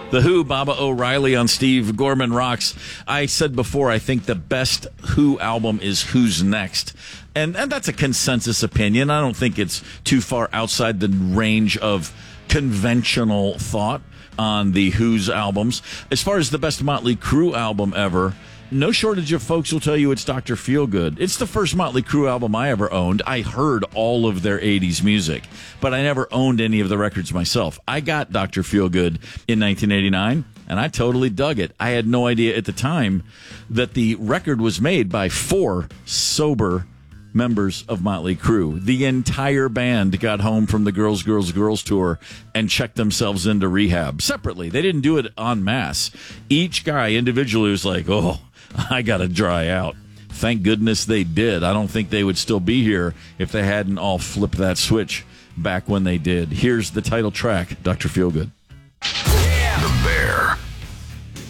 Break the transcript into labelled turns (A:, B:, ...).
A: The Who, Baba O'Reilly on Steve Gorman Rocks. I said before, I think the best Who album is Who's Next. And that's a consensus opinion. I don't think it's too far outside the range of conventional thought on the Who's albums. As far as the best Motley Crue album ever, no shortage of folks will tell you it's Dr. Feelgood. It's the first Motley Crue album I ever owned. I heard all of their 80s music, but I never owned any of the records myself. I got Dr. Feelgood in 1989, and I totally dug it. I had no idea at the time that the record was made by 4 sober members of Motley Crue. The entire band got home from the Girls, Girls, Girls tour and checked themselves into rehab separately. They didn't do it en masse. Each guy individually was like, oh, I got to dry out. Thank goodness they did. I don't think they would still be here if they hadn't all flipped that switch back when they did. Here's the title track, Dr. Feelgood.